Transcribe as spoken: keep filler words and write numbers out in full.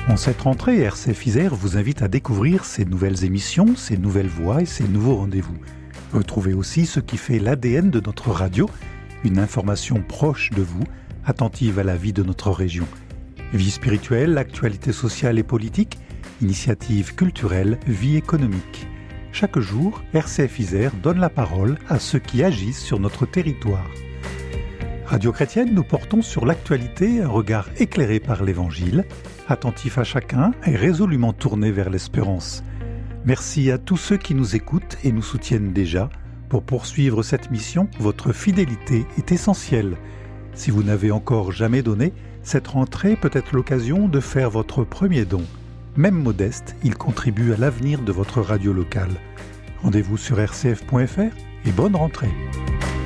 En cette rentrée, R C F Isère vous invite à découvrir ses nouvelles émissions, ses nouvelles voix et ses nouveaux rendez-vous. Retrouvez aussi ce qui fait l'A D N de notre radio, une information proche de vous, attentive à la vie de notre région. Vie spirituelle, actualité sociale et politique, initiatives culturelles, vie économique. Chaque jour, R C F Isère donne la parole à ceux qui agissent sur notre territoire. Radio Chrétienne, nous portons sur l'actualité un regard éclairé par l'Évangile, attentif à chacun et résolument tourné vers l'espérance. Merci à tous ceux qui nous écoutent et nous soutiennent déjà. Pour poursuivre cette mission, votre fidélité est essentielle. Si vous n'avez encore jamais donné, cette rentrée peut être l'occasion de faire votre premier don. Même modeste, il contribue à l'avenir de votre radio locale. Rendez-vous sur r c f point f r et bonne rentrée.